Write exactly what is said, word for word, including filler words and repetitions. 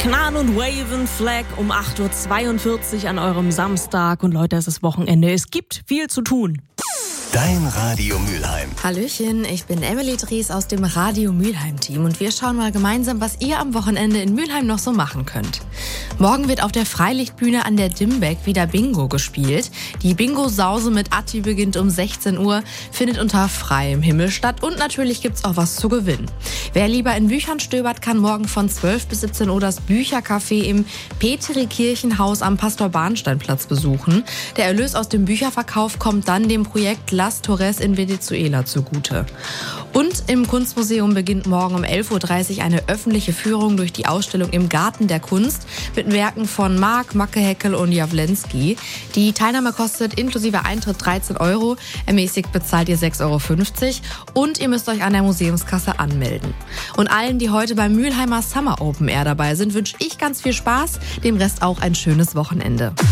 Knarren und Waven Flag um acht Uhr zweiundvierzig an eurem Samstag. Und Leute, es ist Wochenende. Es gibt viel zu tun. Dein Radio Mülheim. Hallöchen, ich bin Emily Dries aus dem Radio Mülheim-Team und wir schauen mal gemeinsam, was ihr am Wochenende in Mülheim noch so machen könnt. Morgen wird auf der Freilichtbühne an der Dimbeck wieder Bingo gespielt. Die Bingo-Sause mit Atti beginnt um sechzehn Uhr, findet unter freiem Himmel statt und natürlich gibt's auch was zu gewinnen. Wer lieber in Büchern stöbert, kann morgen von zwölf bis siebzehn Uhr das Büchercafé im Petri-Kirchenhaus am Pastor-Bahnstein-Platz besuchen. Der Erlös aus dem Bücherverkauf kommt dann dem Projekt Las Torres in Venezuela zugute. Und im Kunstmuseum beginnt morgen um elf Uhr dreißig eine öffentliche Führung durch die Ausstellung im Garten der Kunst mit Werken von Mark, Mackeheckel und Jawlensky. Die Teilnahme kostet inklusive Eintritt dreizehn Euro, ermäßigt bezahlt ihr sechs Euro fünfzig und ihr müsst euch an der Museumskasse anmelden. Und allen, die heute beim Mülheimer Summer Open Air dabei sind, wünsche ich ganz viel Spaß, dem Rest auch ein schönes Wochenende.